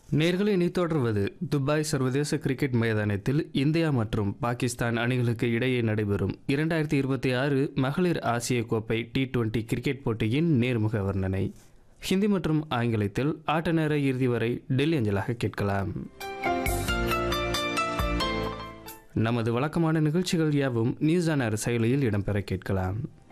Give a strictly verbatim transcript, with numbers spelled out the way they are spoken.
நேர்களை இனி தொடர்வது துபாய் சர்வதேச கிரிக்கெட் மைதானத்தில் இந்தியா மற்றும் பாகிஸ்தான் அணிகளுக்கு இடையே நடைபெறும் இரண்டாயிரத்தி இருபத்தி ஆறு மகளிர் ஆசிய கோப்பை டி டுவெண்டி கிரிக்கெட் போட்டியின் நேர்முக வர்ணனை. ஹிந்தி மற்றும் ஆங்கிலத்தில் ஆட்ட நேர இறுதி வரை டெல்லி அஞ்சலாக கேட்கலாம். நமது வழக்கமான நிகழ்ச்சிகள் யாவும் நியூஸ் ஆன் ஏர் செயலியில் இடம்பெற கேட்கலாம்.